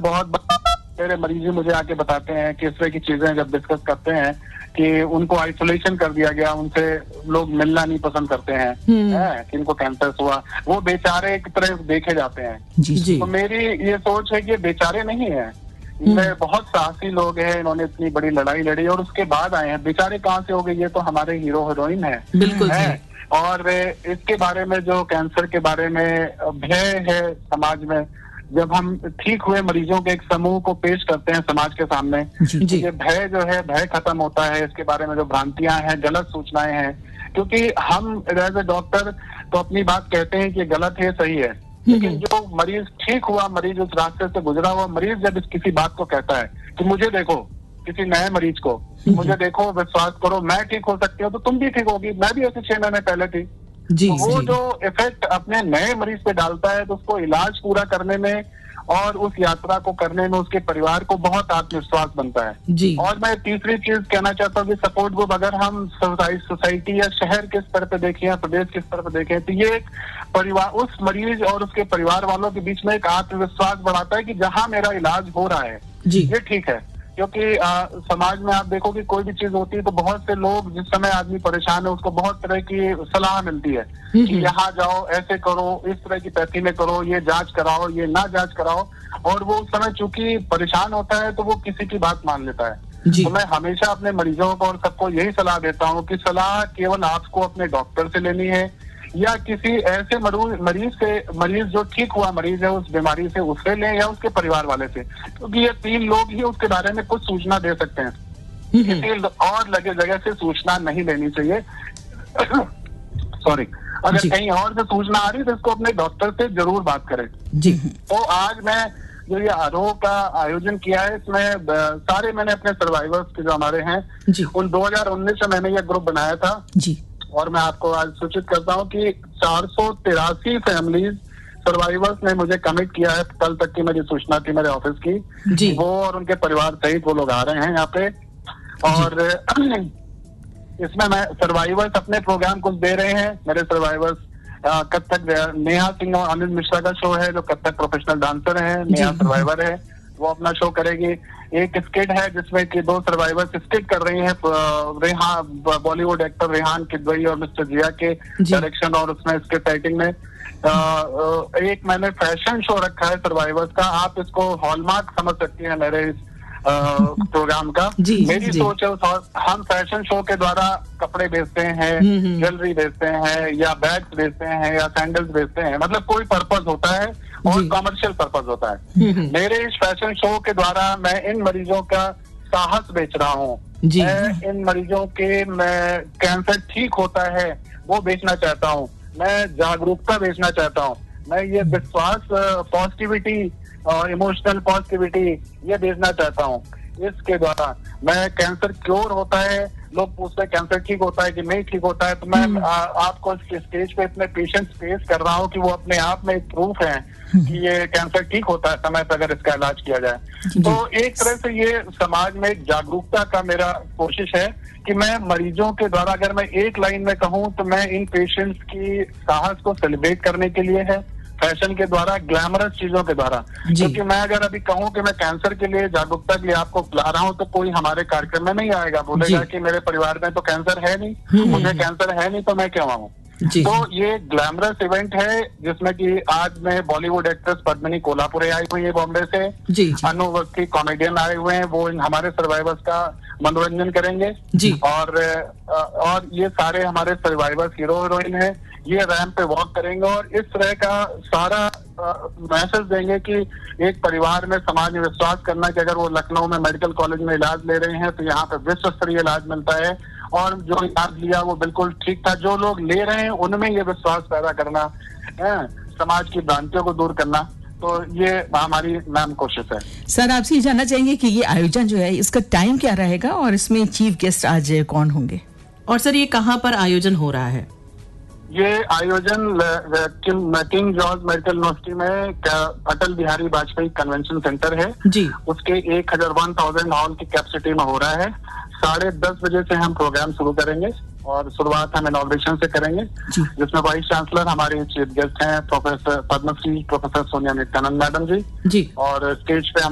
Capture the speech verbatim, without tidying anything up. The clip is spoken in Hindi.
बहुत मेरे मरीज भी मुझे आके बताते हैं कि इस तरह की चीजें जब डिस्कस करते हैं कि उनको आइसोलेशन कर दिया गया, उनसे लोग मिलना नहीं पसंद करते हैं, है, कि इनको कैंसर हुआ, वो बेचारे एक तरह देखे जाते हैं। जी जी। तो मेरी ये सोच है कि ये बेचारे नहीं है, इनमें बहुत साहसी लोग हैं, इन्होंने इतनी बड़ी लड़ाई लड़ी और उसके बाद आए हैं। बेचारे कहाँ से हो गए, ये तो हमारे हीरो हीरोइन है। बिल्कुल है। और इसके बारे में जो कैंसर के बारे में भय है समाज में, जब हम ठीक हुए मरीजों के एक समूह को पेश करते हैं समाज के सामने, तो ये भय जो है भय खत्म होता है। इसके बारे में जो भ्रांतियां हैं, गलत सूचनाएं हैं, क्योंकि हम एज ए डॉक्टर तो अपनी बात कहते हैं कि गलत है, सही है, लेकिन जो मरीज ठीक हुआ, मरीज उस रास्ते से गुजरा हुआ मरीज जब इस किसी बात को कहता है कि मुझे देखो, किसी नए मरीज को, मुझे देखो, विश्वास करो, मैं ठीक हो सकती हूँ तो तुम भी ठीक होगी, मैं भी ऐसे छह महीने पहले थी। जी, तो वो जी. जो इफेक्ट अपने नए मरीज पे डालता है, तो उसको इलाज पूरा करने में और उस यात्रा को करने में उसके परिवार को बहुत आत्मविश्वास बनता है। जी. और मैं तीसरी चीज कहना चाहता हूँ कि सपोर्ट ग्रुप अगर हम सोसाइटी या शहर के स्तर पे देखें या प्रदेश के स्तर पे देखें, तो ये एक परिवार, उस मरीज और उसके परिवार वालों के बीच में एक आत्मविश्वास बढ़ाता है कि जहाँ मेरा इलाज हो रहा है ये ठीक है। क्योंकि आ, समाज में आप देखो कि कोई भी चीज होती है तो बहुत से लोग, जिस समय आदमी परेशान है उसको बहुत तरह की सलाह मिलती है कि यहाँ जाओ, ऐसे करो, इस तरह की पैथी में करो, ये जांच कराओ, ये ना जांच कराओ, और वो उस समय चूंकि परेशान होता है तो वो किसी की बात मान लेता है। तो मैं हमेशा अपने मरीजों को और सबको यही सलाह देता हूँ कि सलाह केवल आपको अपने डॉक्टर से लेनी है या किसी ऐसे मरीज से, मरीज जो ठीक हुआ मरीज है उस बीमारी से, उससे लें या उसके परिवार वाले से, क्योंकि ये तीन लोग ही उसके बारे में कुछ सूचना दे सकते हैं। किसी और लगे जगह से सूचना नहीं लेनी चाहिए। सॉरी, अगर कहीं और से सूचना आ रही है तो इसको अपने डॉक्टर से जरूर बात करें। जी। तो आज मैं जो ये आरोप का आयोजन किया है, इसमें सारे मैंने अपने सर्वाइवर्स के जो हमारे हैं उन दो हजार उन्नीस में मैंने ये ग्रुप बनाया था जी। और मैं आपको आज सूचित करता हूँ कि चार सौ तिरासी फैमिलीज सर्वाइवर्स ने मुझे कमिट किया है। कल तक की मेरी सूचना थी मेरे ऑफिस की जी। वो और उनके परिवार सहित वो लोग आ रहे हैं यहाँ पे, और इसमें मैं सर्वाइवर्स अपने प्रोग्राम कुछ दे रहे हैं। मेरे सर्वाइवर्स कथक नेहा सिंह और अनिल मिश्रा का शो है, जो कथक प्रोफेशनल डांसर है, नेहा सर्वाइवर है, वो अपना शो करेगी। एक स्किट है जिसमें कि दो सर्वाइवर्स स्किट कर रही हैं, रेहान, बॉलीवुड एक्टर रेहान किदवई और मिस्टर जिया के डायरेक्शन और उसमें स्किट राइटिंग में। आ, एक मैंने फैशन शो रखा है सर्वाइवर्स का, आप इसको हॉलमार्क समझ सकती हैं मेरे इस प्रोग्राम का। जी, मेरी जी. सोच है हम फैशन शो के द्वारा कपड़े बेचते हैं, ज्वेलरी बेचते हैं या बैग्स बेचते हैं या सैंडल्स बेचते हैं, मतलब कोई पर्पस होता है और कमर्शियल पर्पस होता है। मेरे इस फैशन शो के द्वारा मैं इन मरीजों का साहस बेच रहा हूँ, मैं इन मरीजों के मैं कैंसर ठीक होता है वो बेचना चाहता हूँ, मैं जागरूकता बेचना चाहता हूँ, मैं ये विश्वास, पॉजिटिविटी और इमोशनल पॉजिटिविटी ये बेचना चाहता हूँ। इसके द्वारा मैं कैंसर क्योर होता है, लोग पूछते हैं कैंसर ठीक होता है कि नहीं ठीक होता है, तो मैं आ, आपको स्टेज पे इतने पेशेंट्स पेश कर रहा हूँ कि वो अपने आप में एक प्रूफ है कि ये कैंसर ठीक होता है समय पर अगर इसका इलाज किया जाए। तो एक तरह से ये समाज में जागरूकता का मेरा कोशिश है कि मैं मरीजों के द्वारा, अगर मैं एक लाइन में कहूँ तो मैं इन पेशेंट्स की साहस को सेलिब्रेट करने के लिए है, फैशन के द्वारा, ग्लैमरस चीजों के द्वारा। क्योंकि मैं अगर अभी कहूँ कि मैं कैंसर के लिए जागरूकता के लिए आपको बुला रहा हूँ तो कोई हमारे कार्यक्रम में नहीं आएगा, बोलेगा कि मेरे परिवार में तो कैंसर है नहीं, मुझे कैंसर है नहीं तो मैं क्यों आऊँ। तो ये ग्लैमरस इवेंट है जिसमें कि आज में बॉलीवुड एक्ट्रेस पद्मिनी कोल्हापुरे आई हुई है बॉम्बे से, अनु अवस्थी कॉमेडियन आए हुए हैं, वो हमारे सर्वाइवर्स का मनोरंजन करेंगे जी। और और ये सारे हमारे सर्वाइवर्स हीरो हीरोइन है, ये रैंप पे वॉक करेंगे और इस तरह का सारा मैसेज देंगे कि एक परिवार में, समाज में विश्वास करना कि अगर वो लखनऊ में मेडिकल कॉलेज में इलाज ले रहे हैं तो यहाँ पे विश्व स्तरीय इलाज मिलता है, और जो इलाज लिया वो बिल्कुल ठीक था। जो लोग ले रहे हैं उनमें ये विश्वास पैदा करना है, समाज की भ्रांतियों को दूर करना, तो ये हमारी मैम कोशिश है। सर, आपसे जानना चाहेंगे कि ये आयोजन जो है इसका टाइम क्या रहेगा और इसमें चीफ गेस्ट आज कौन होंगे, और सर ये कहाँ पर आयोजन हो रहा है? ये आयोजन किंग जॉर्ज मेडिकल यूनिवर्सिटी में अटल बिहारी वाजपेयी कन्वेंशन सेंटर है जी, उसके एक हजार वन थाउजेंड हॉल की कैपेसिटी में हो रहा है। साढ़े दस बजे से हम प्रोग्राम शुरू करेंगे और शुरुआत हम इनॉग्रेशन से करेंगे, जिसमें वाइस चांसलर हमारे चीफ गेस्ट हैं professor Padmashri professor Sonia Nityanand madam जी जी, और स्टेज पे हम